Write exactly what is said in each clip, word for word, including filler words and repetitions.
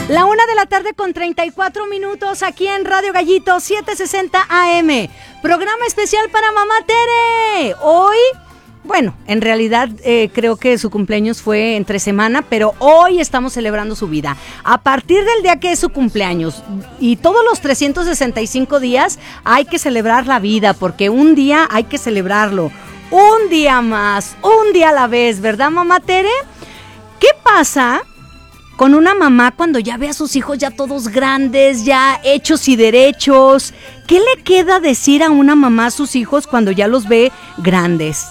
La una de la tarde con treinta y cuatro minutos aquí en Radio Gallito setecientos sesenta A M. Programa especial para Mamá Tere. Hoy, bueno, en realidad eh, creo que su cumpleaños fue entre semana, pero hoy estamos celebrando su vida. A partir del día que es su cumpleaños y todos los trescientos sesenta y cinco días hay que celebrar la vida, porque un día hay que celebrarlo. Un día más, un día a la vez, ¿verdad, Mamá Tere? ¿Qué pasa con una mamá cuando ya ve a sus hijos ya todos grandes, ya hechos y derechos? ¿Qué le queda decir a una mamá a sus hijos cuando ya los ve grandes?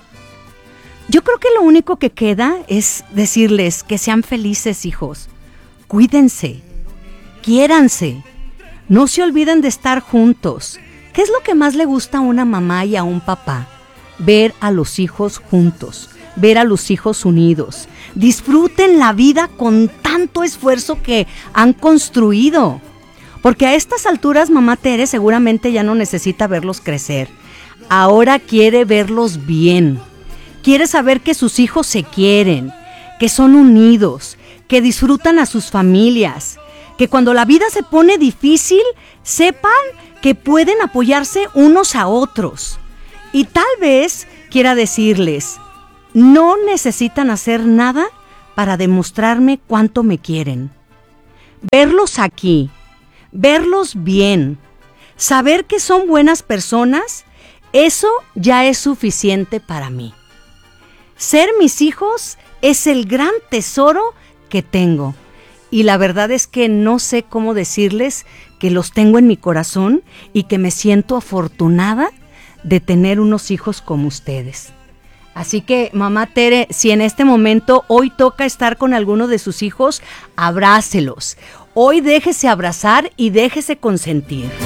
Yo creo que lo único que queda es decirles que sean felices, hijos. Cuídense, quiéranse, no se olviden de estar juntos. ¿Qué es lo que más le gusta a una mamá y a un papá? Ver a los hijos juntos, ver a los hijos unidos. Disfruten la vida con tanto esfuerzo que han construido. Porque a estas alturas mamá Tere seguramente ya no necesita verlos crecer. Ahora quiere verlos bien. Quiere saber que sus hijos se quieren, que son unidos, que disfrutan a sus familias, que cuando la vida se pone difícil, sepan que pueden apoyarse unos a otros. Y tal vez quiera decirles, no necesitan hacer nada para demostrarme cuánto me quieren. Verlos aquí, verlos bien, saber que son buenas personas, eso ya es suficiente para mí. Ser mis hijos es el gran tesoro que tengo. Y la verdad es que no sé cómo decirles que los tengo en mi corazón y que me siento afortunada de tener unos hijos como ustedes. Así que, mamá Tere, si en este momento hoy toca estar con alguno de sus hijos, abrácelos. Hoy déjese abrazar y déjese consentir.